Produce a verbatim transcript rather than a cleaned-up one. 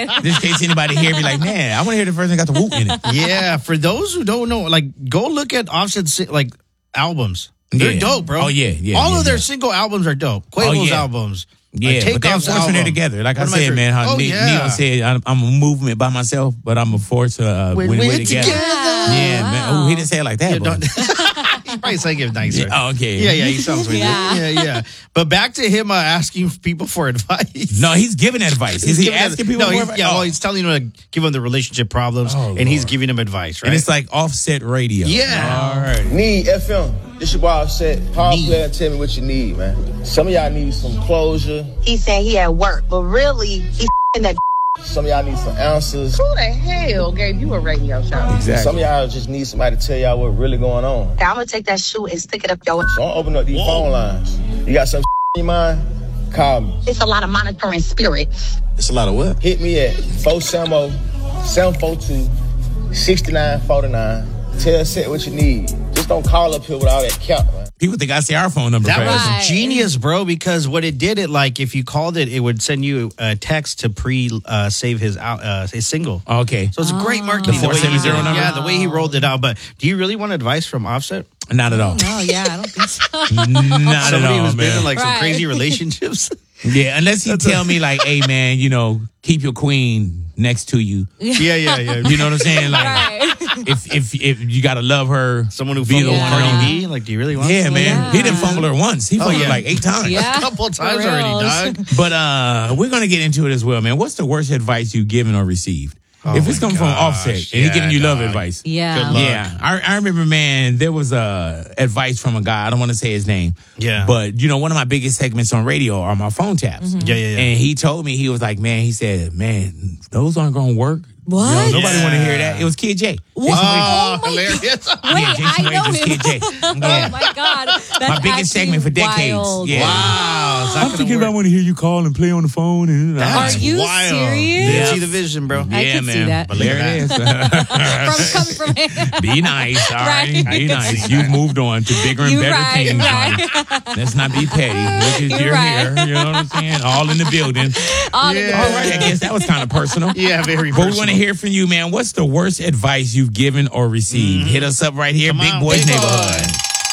Just in case anybody here be like, man, I want to hear the version that got the whoop in it. Yeah, for those who don't know, like, go look at Offset's like albums. They're Yeah. dope, bro. Oh, yeah, yeah, All yeah, of their yeah. single albums are dope. Quavo's Oh, yeah. albums. Yeah, like, but they're Takeoff's forcing album. it together. Like I One of my said, favorite- man, how oh, Ne- yeah. Neo said, I'm, I'm a movement by myself, but I'm a force to uh, When when we're we're together. together. Yeah, man. Oh, he didn't say it like that. Yeah, but- don't- He's probably saying it nicer. Yeah, oh, okay. Yeah, yeah, he sounds like Yeah. that. Yeah, yeah. But back to him uh, asking people for advice. No, he's giving advice. Is he giving asking them- people No, for he's, advice? yeah, Oh. well, he's telling them to give them the relationship problems, Oh, and he's Lord. giving them advice, right? And it's like Offset Radio. Yeah. All right. Need F M. This your boy Offset. Call Need. player and tell me what you need, man. Some of y'all need some closure. He said he at work, but really, he's in that. Some of y'all need some answers. Who the hell gave you a radio show? Exactly. Some of y'all just need somebody to tell y'all what really going on. I'm gonna take that shoe and stick it up your. So I'm open up these phone lines. You got some in your mind? Call me. It's a lot of monitoring spirits. It's a lot of what? Hit me at four seven zero, seven four two, six nine four nine. Tell Set what you need. Just don't call up here with all that cap, man. People think I say our phone number. That crazy. was Right. genius, bro, because what it did, it like if you called it, it would send you a text to pre uh, save his out uh, his single. Okay. So it's a great marketing. The way he did it. four seven zero number? Yeah, the way he rolled it out. But do you really want advice from Offset? Not at all. Oh, yeah, I don't think so. Not Somebody at all, who's been in man. like some Right. crazy relationships. Yeah, unless he tell me like, hey, man, you know, keep your queen next to you. yeah, yeah, yeah. You know what I'm saying? Like, Right. if if if you gotta love her, Someone who be the fumbled one. Yeah. Cardi B, like, do you really want? Yeah, to? man. Yeah. He didn't fumble her once. He fumbled yeah. her like eight times. Yeah. A couple times For already, reals. dog. But uh, we're gonna get into it as well, man. What's the worst advice you've given or received? if it's my coming from gosh. Offset and Yeah, he giving you love dog. advice, Yeah. Good luck. yeah, I, I remember, man. There was uh, advice from a guy. I don't want to say his name. Yeah. but you know, one of my biggest segments on radio are my phone taps. Yeah, yeah, yeah. And he told me, he was like, man, he said, man, those aren't gonna work. What? You know, nobody Yeah. want to hear that. It was Kid J. What? Oh, Oh, my hilarious. Wait, Yeah, Jason I know Wade was him. Kid J. Oh, Yeah. my God. That's My biggest actually segment for decades. wild. Yeah. Wow. It's not I'm gonna thinking work. about want to hear you call and play on the phone. And That's Are you wild. serious? Didn't Yeah. see the vision, bro. I yeah, could man. see that. But there it is. From coming from him. Be nice, all right? Right. Be nice. You've moved on to bigger and You better right, things. right. honey. Let's not be petty. Look at You're you're right. here. You know what I'm saying? All in the building. All Yeah. in the All right, I guess that was kind of personal. Yeah, very But personal. we want to hear from you, man. What's the worst advice you've given or received? Hit us up right here, Come Big on, Boys Big Boy. Neighborhood.